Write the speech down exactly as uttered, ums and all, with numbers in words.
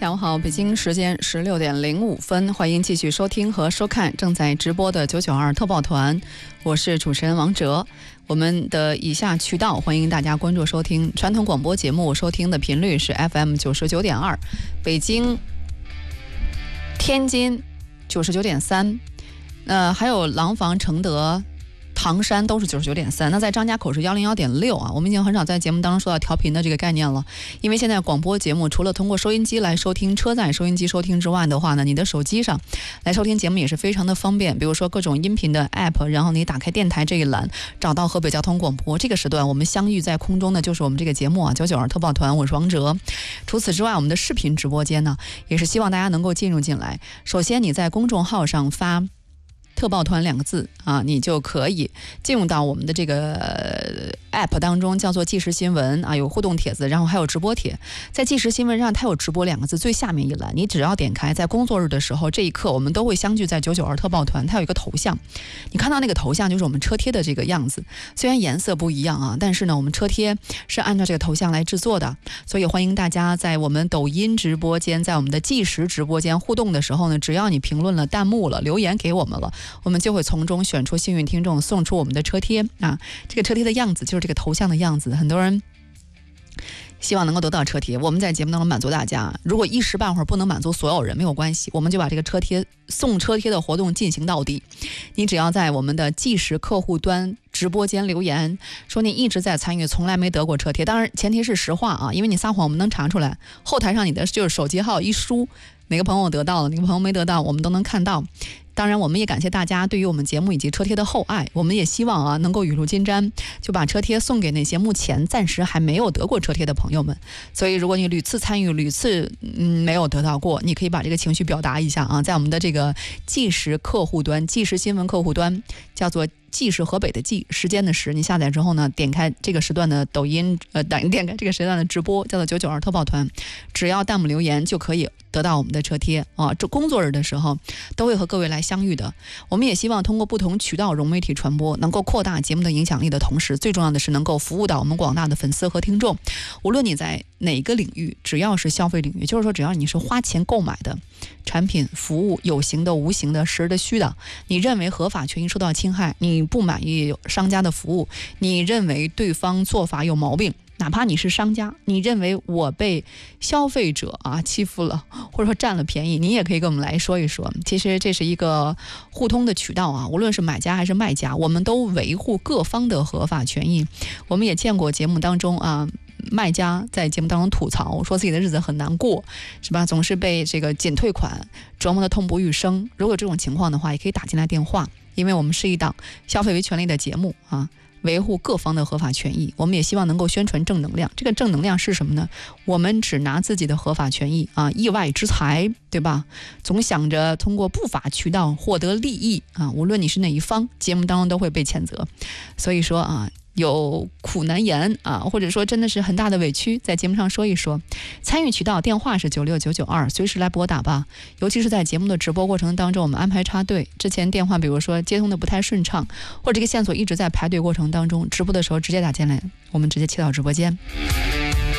下午好，北京时间十六点零五分，欢迎继续收听和收看正在直播的九九二特报团，我是主持人王哲。我们的以下渠道欢迎大家关注收听。传统广播节目收听的频率是 F M 九十九点二，北京、天津九十九点三，呃，还有廊坊、承德、唐山都是九十九点三，那在张家口是一零一点六啊。我们已经很少在节目当中说到调频的这个概念了，因为现在广播节目除了通过收音机来收听，车载收音机收听之外的话呢，你的手机上来收听节目也是非常的方便。比如说各种音频的 app， 然后你打开电台这一栏，找到河北交通广播这个时段，我们相遇在空中的就是我们这个节目啊，九九二特报团，我是王哲。除此之外，我们的视频直播间呢，也是希望大家能够进入进来。首先你在公众号上发特报团两个字啊，你就可以进入到我们的这个 app 当中，叫做即时新闻啊，有互动帖子，然后还有直播帖。在即时新闻上，它有直播两个字，最下面一栏，你只要点开，在工作日的时候，这一刻我们都会相聚在九九二特报团，它有一个头像，你看到那个头像就是我们车贴的这个样子，虽然颜色不一样啊，但是呢，我们车贴是按照这个头像来制作的，所以欢迎大家在我们抖音直播间，在我们的即时直播间互动的时候呢，只要你评论了、弹幕了、留言给我们了，我们就会从中选出幸运听众，送出我们的车贴啊。这个车贴的样子就是这个头像的样子，很多人希望能够得到车贴，我们在节目当中满足大家。如果一时半会儿不能满足所有人，没有关系，我们就把这个车贴送车贴的活动进行到底。你只要在我们的即时客户端直播间留言，说你一直在参与，从来没得过车贴，当然前提是实话啊，因为你撒谎我们能查出来。后台上你的就是手机号一输，哪个朋友得到了，哪个朋友没得到，我们都能看到。当然我们也感谢大家对于我们节目以及车贴的厚爱，我们也希望啊能够雨露均沾，就把车贴送给那些目前暂时还没有得过车贴的朋友们。所以如果你屡次参与，屡次嗯没有得到过，你可以把这个情绪表达一下啊，在我们的这个即时客户端、即时新闻客户端，叫做即时河北的即，时间的时，你下载之后呢，点开这个时段的抖音，呃，点点开这个时段的直播，叫做九九二特报团，只要弹幕留言就可以得到我们的车贴啊。这工作日的时候都会和各位来相遇的。我们也希望通过不同渠道融媒体传播，能够扩大节目的影响力的同时，最重要的是能够服务到我们广大的粉丝和听众。无论你在哪个领域，只要是消费领域，就是说只要你是花钱购买的产品服务，有形的无形的实的虚的，你认为合法权益受到侵害，你不满意商家的服务，你认为对方做法有毛病，哪怕你是商家，你认为我被消费者啊欺负了，或者说占了便宜，你也可以跟我们来说一说。其实这是一个互通的渠道啊，无论是买家还是卖家，我们都维护各方的合法权益。我们也见过节目当中啊，卖家在节目当中吐槽说自己的日子很难过，是吧？总是被这个仅退款折磨的痛不欲生。如果这种情况的话，也可以打进来电话，因为我们是一档消费为权利的节目啊，维护各方的合法权益。我们也希望能够宣传正能量。这个正能量是什么呢？我们只拿自己的合法权益啊，意外之财，对吧？总想着通过不法渠道获得利益啊，无论你是哪一方，节目当中都会被谴责。所以说啊，有苦难言啊，或者说真的是很大的委屈，在节目上说一说。参与渠道电话是九六九九二，随时来拨打吧。尤其是在节目的直播过程当中，我们安排插队之前，电话比如说接通的不太顺畅，或者这个线索一直在排队过程当中，直播的时候直接打进来，我们直接切到直播间。